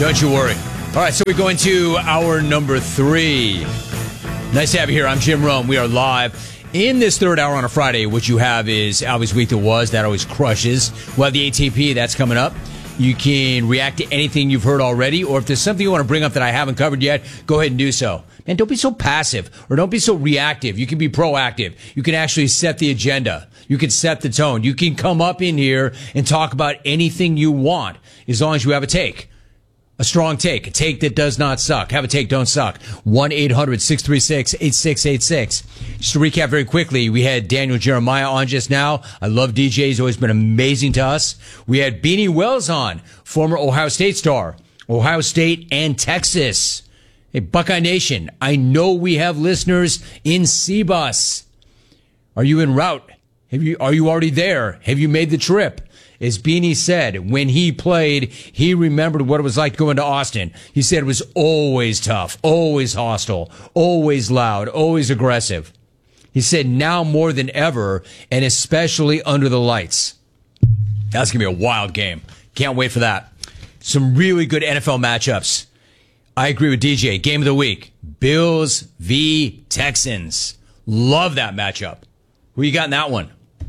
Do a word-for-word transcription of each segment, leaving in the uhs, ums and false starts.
Don't you worry. All right, so we go into hour number three. Nice to have you here. I'm Jim Rome. We are live. In this third hour on a Friday, what you have is Albie's Week That Was. That always crushes. Well, the A T P, that's coming up. You can react to anything you've heard already, or if there's something you want to bring up that I haven't covered yet, go ahead and do so. Man, don't be so passive, or don't be so reactive. You can be proactive. You can actually set the agenda. You can set the tone. You can come up in here and talk about anything you want, as long as you have a take. A strong take, a take that does not suck. Have a take, don't suck. one eight hundred six three six eight six eight six. Just to recap very quickly, we had Daniel Jeremiah on just now. I love D J. He's always been amazing to us. We had Beanie Wells on, former Ohio State star. Ohio State and Texas. Hey, Buckeye Nation, I know we have listeners in C-Bus. Are you en route? Have you, are you already there? Have you made the trip? As Beanie said, when he played, he remembered what it was like going to Austin. He said it was always tough, always hostile, always loud, always aggressive. He said now more than ever, and especially under the lights. That's going to be a wild game. Can't wait for that. Some really good N F L matchups. I agree with D J. Game of the week. Bills v. Texans. Love that matchup. Who you got in that one?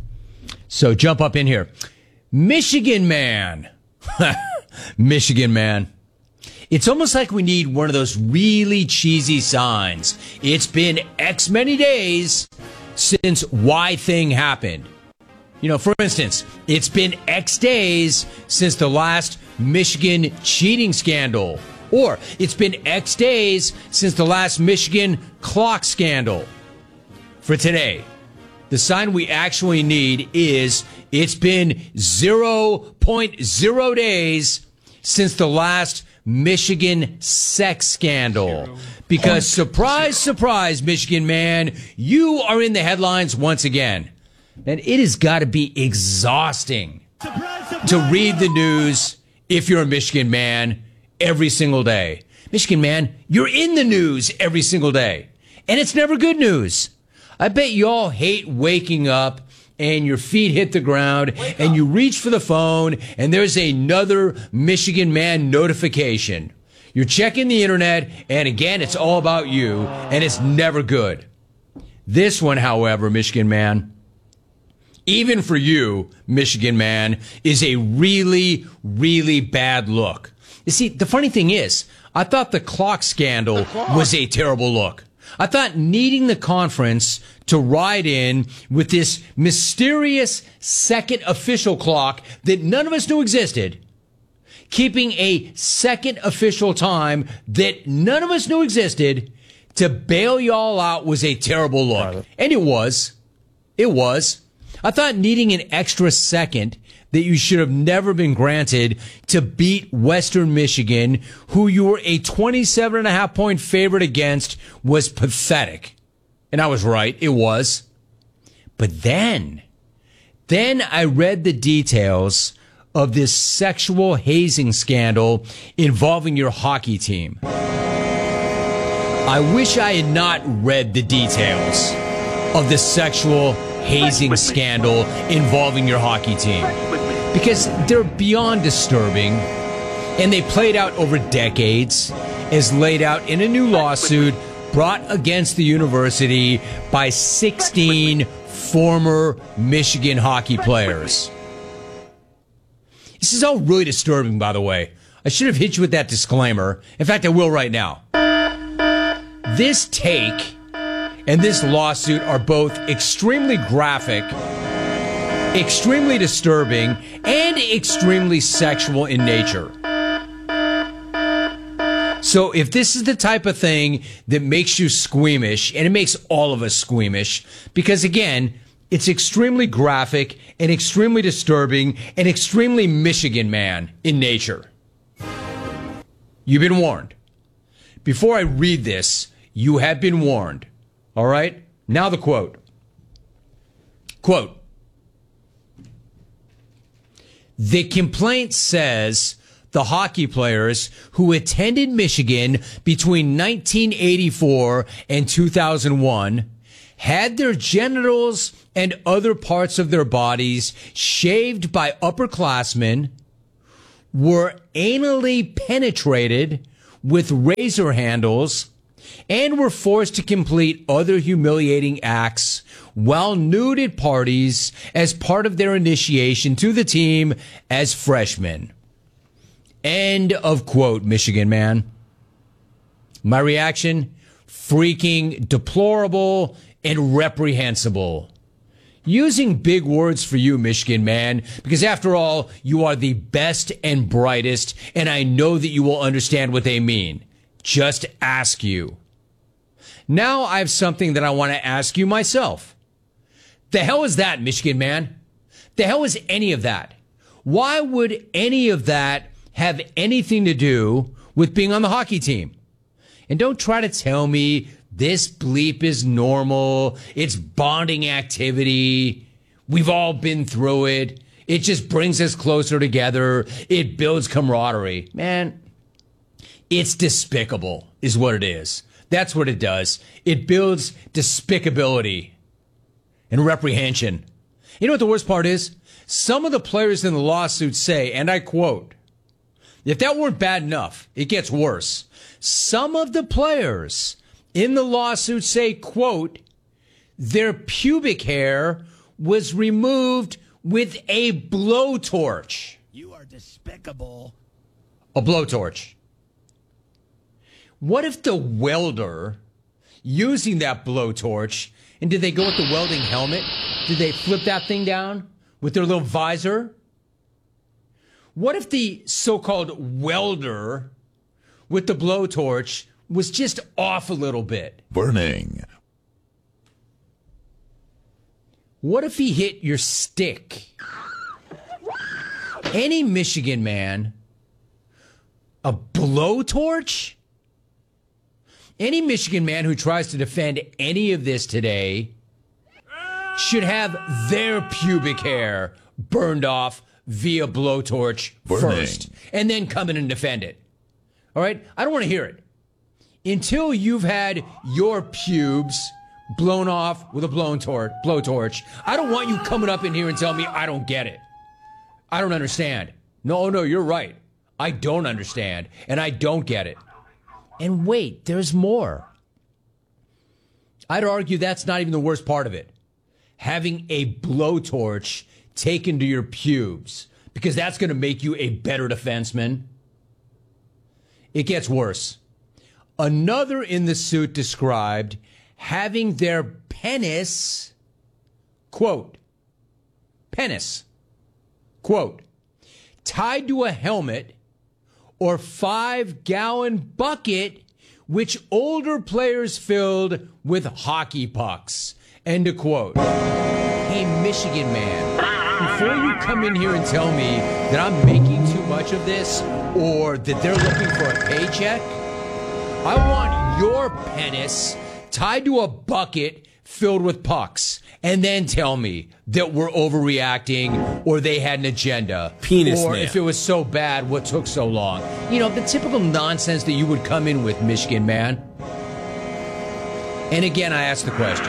So jump up in here. Michigan man. Michigan man. It's almost like we need one of those really cheesy signs. It's been X many days since Y thing happened. You know, for instance, it's been X days since the last Michigan cheating scandal. Or it's been X days since the last Michigan clock scandal. For today, the sign we actually need is it's been zero point zero days since the last Michigan sex scandal. Because surprise, surprise, Michigan man, you are in the headlines once again. And it has got to be exhausting surprise, surprise. to read the news if you're a Michigan man every single day. Michigan man, you're in the news every single day. And it's never good news. I bet y'all hate waking up and your feet hit the ground and you reach for the phone and there's another Michigan man notification. You're checking the internet and again, it's all about you and it's never good. This one, however, Michigan man, even for you, Michigan man, is a really, really bad look. You see, the funny thing is, I thought the clock scandal the clock. was a terrible look. I thought needing the conference to ride in with this mysterious second official clock that none of us knew existed, keeping a second official time that none of us knew existed, to bail y'all out was a terrible look. And it was. It was. I thought needing an extra second that you should have never been granted to beat Western Michigan, who you were a twenty-seven and a half point favorite against, was pathetic. And I was right. It was. But then, then I read the details of this sexual hazing scandal involving your hockey team. I wish I had not read the details of the sexual hazing scandal involving your hockey team, because they're beyond disturbing, and they played out over decades as laid out in a new lawsuit brought against the university by sixteen former Michigan hockey players. This is all really disturbing, by the way. I should have hit you with that disclaimer. In fact, I will right now. This take and this lawsuit are both extremely graphic, extremely disturbing, and extremely sexual in nature. So if this is the type of thing that makes you squeamish, and it makes all of us squeamish, because again, it's extremely graphic and extremely disturbing and extremely Michigan man in nature. You've been warned. Before I read this, you have been warned. All right? Now the quote. Quote. The complaint says the hockey players who attended Michigan between nineteen eighty-four and two thousand one had their genitals and other parts of their bodies shaved by upperclassmen, were anally penetrated with razor handles and were forced to complete other humiliating acts while nude at parties as part of their initiation to the team as freshmen. End of quote, Michigan man. My reaction, freaking deplorable and reprehensible. Using big words for you, Michigan man, because after all, you are the best and brightest, and I know that you will understand what they mean. Just ask you. Now I have something that I want to ask you myself. The hell is that, Michigan man? The hell is any of that? Why would any of that have anything to do with being on the hockey team? And don't try to tell me this bleep is normal. It's bonding activity. We've all been through it. It just brings us closer together. It builds camaraderie. Man, it's despicable is what it is. That's what it does. It builds despicability and reprehension. You know what the worst part is? Some of the players in the lawsuit say, and I quote, if that weren't bad enough, it gets worse. Some of the players in the lawsuit say, quote, their pubic hair was removed with a blowtorch. You are despicable. A blowtorch. What if the welder using that blowtorch, and did they go with the welding helmet? Did they flip that thing down with their little visor? What if the so-called welder with the blowtorch was just off a little bit? Burning. What if he hit your stick? Any Michigan man, a blowtorch? Any Michigan man who tries to defend any of this today should have their pubic hair burned off via blowtorch Burning. first and then come in and defend it. All right? I don't want to hear it. Until you've had your pubes blown off with a blown tor- blowtorch, I don't want you coming up in here and telling me I don't get it. I don't understand. No, no, you're right. I don't understand, and I don't get it. And wait, there's more. I'd argue that's not even the worst part of it. Having a blowtorch taken to your pubes, because that's going to make you a better defenseman. It gets worse. Another in the suit described having their penis, quote, penis, quote, tied to a helmet or five-gallon bucket which older players filled with hockey pucks, end of quote. Hey, Michigan man, before you come in here and tell me that I'm making too much of this or that they're looking for a paycheck, I want your penis tied to a bucket filled with pucks, and then tell me that we're overreacting or they had an agenda. Penis Or man. if it was so bad, what took so long? You know, the typical nonsense that you would come in with, Michigan man. And again, I ask the question.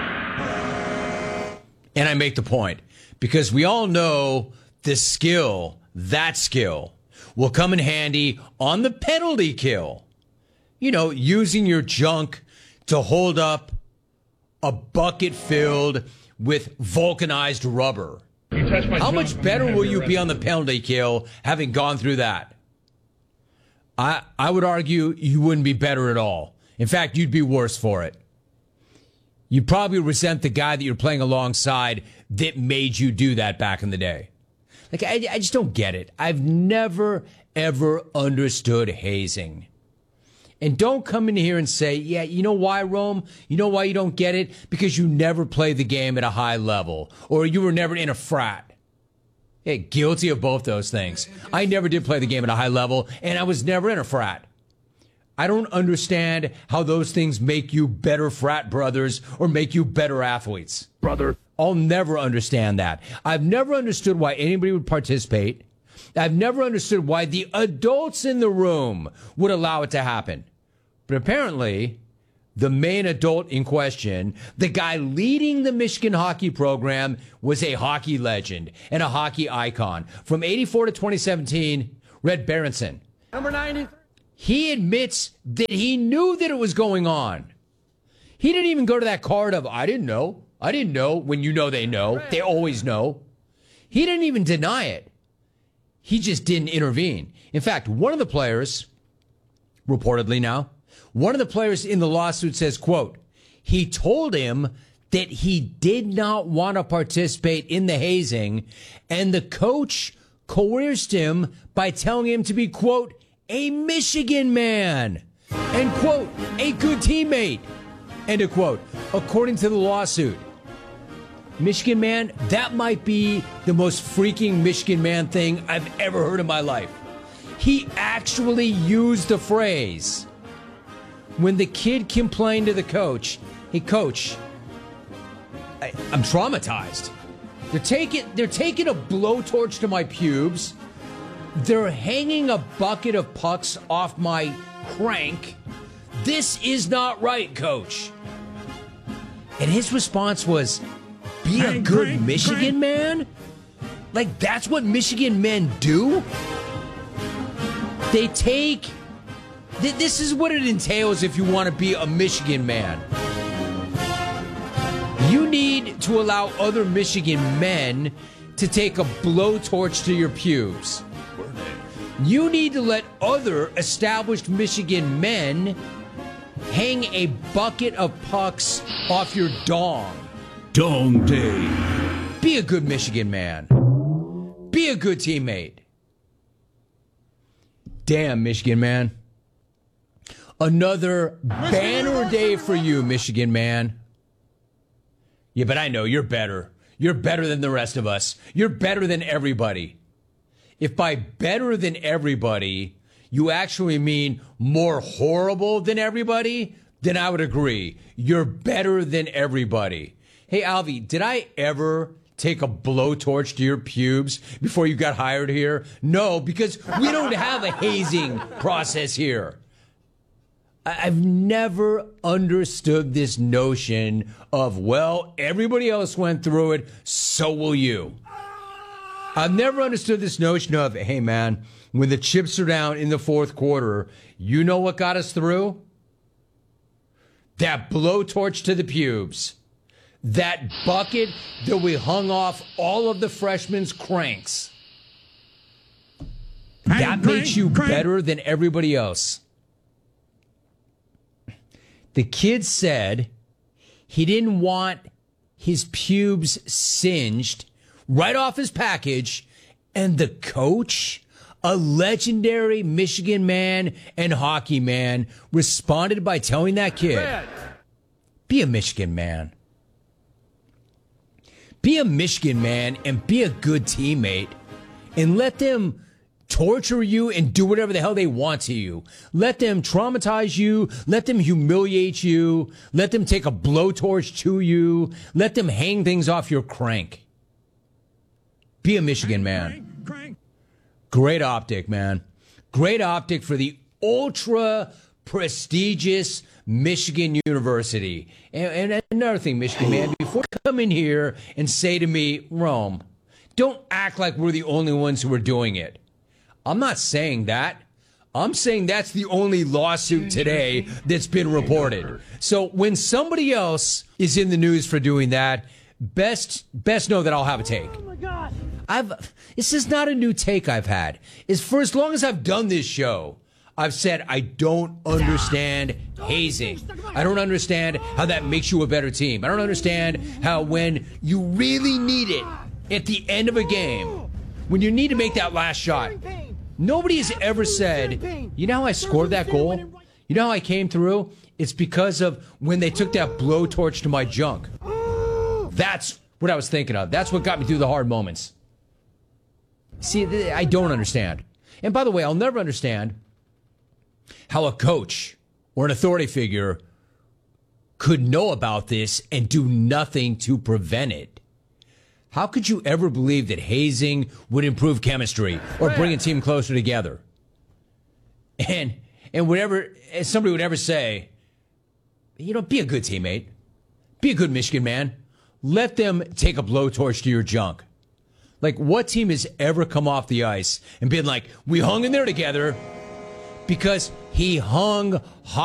And I make the point. Because we all know the skill, that skill, will come in handy on the penalty kill. You know, using your junk to hold up a bucket filled with vulcanized rubber. How much better will you be on the penalty kill having gone through that? I I would argue you wouldn't be better at all. In fact, you'd be worse for it. You probably resent the guy that you're playing alongside that made you do that back in the day. Like, I, I just don't get it. I've never, ever understood hazing. And don't come in here and say, yeah, you know why, Rome? You know why you don't get it? Because you never played the game at a high level, or you were never in a frat. Yeah, guilty of both those things. I never did play the game at a high level, and I was never in a frat. I don't understand how those things make you better frat brothers or make you better athletes. Brother. I'll never understand that. I've never understood why anybody would participate. I've never understood why the adults in the room would allow it to happen. But apparently, the main adult in question, the guy leading the Michigan hockey program, was a hockey legend and a hockey icon. From eighty-four to twenty seventeen, Red Berenson. Number ninety. He admits that he knew that it was going on. He didn't even go to that card of, I didn't know. I didn't know, when you know they know. They always know. He didn't even deny it. He just didn't intervene. In fact, one of the players, reportedly now, one of the players in the lawsuit says, quote, he told him that he did not want to participate in the hazing, and the coach coerced him by telling him to be, quote, a Michigan man, and, quote, a good teammate, end of quote, according to the lawsuit. Michigan man, that might be the most freaking Michigan man thing I've ever heard in my life. He actually used the phrase. When the kid complained to the coach, hey, coach, I, I'm traumatized. They're taking, they're taking a blowtorch to my pubes. They're hanging a bucket of pucks off my crank. This is not right, coach. And his response was, be a good Michigan man? Like, that's what Michigan men do? They take... Th- this is what it entails if you want to be a Michigan man. You need to allow other Michigan men to take a blowtorch to your pubes. You need to let other established Michigan men hang a bucket of pucks off your dong. Dong Day. Be a good Michigan man. Be a good teammate. Damn, Michigan man. Another banner day for you, Michigan man. Yeah, but I know you're better. You're better than the rest of us. You're better than everybody. If by better than everybody, you actually mean more horrible than everybody, then I would agree. You're better than everybody. Hey, Alvy, did I ever take a blowtorch to your pubes before you got hired here? No, because we don't have a hazing process here. I've never understood this notion of, well, everybody else went through it, so will you. I've never understood this notion of, hey, man, when the chips are down in the fourth quarter, you know what got us through? That blowtorch to the pubes. That bucket that we hung off all of the freshmen's cranks. That makes you better than everybody else. The kid said he didn't want his pubes singed right off his package, and the coach, a legendary Michigan man and hockey man, responded by telling that kid, be a Michigan man. Be a Michigan man and be a good teammate, and let them torture you and do whatever the hell they want to you. Let them traumatize you. Let them humiliate you. Let them take a blowtorch to you. Let them hang things off your crank. Be a Michigan man. Great optic, man. Great optic for the ultra prestigious Michigan University. And, and another thing, Michigan man, before you come in here and say to me, Rome, don't act like we're the only ones who are doing it. I'm not saying that. I'm saying that's the only lawsuit today that's been reported. So when somebody else is in the news for doing that, best best know that I'll have a take. Oh my God. I've this is not a new take I've had. It's for as long as I've done this show, I've said I don't understand hazing. I don't understand how that makes you a better team. I don't understand how when you really need it at the end of a game, when you need to make that last shot, nobody has ever said, you know how I scored that goal? You know how I came through? It's because of when they took that blowtorch to my junk. That's what I was thinking of. That's what got me through the hard moments. See, I don't understand. And by the way, I'll never understand how a coach or an authority figure could know about this and do nothing to prevent it. How could you ever believe that hazing would improve chemistry or bring a team closer together? And and whatever somebody would ever say, you know, be a good teammate. Be a good Michigan man. Let them take a blowtorch to your junk. Like, what team has ever come off the ice and been like, we hung in there together because he hung high?